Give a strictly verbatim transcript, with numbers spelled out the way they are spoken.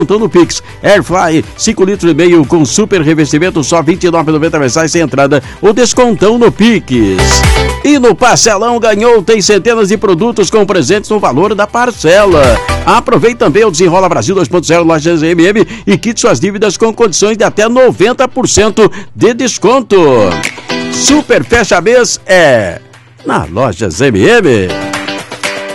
Então no Pix, Airfly, cinco litros e meio com super revestimento, só vinte e nove reais e noventa centavos mensais sem entrada, o descontão no Pix. E no Parcelão ganhou, tem centenas de produtos com presentes no valor da parcela. Aproveite também o Desenrola Brasil dois ponto zero Lojas M M e quite suas dívidas com condições de até noventa por cento de desconto. Super fecha mês é na Lojas M M.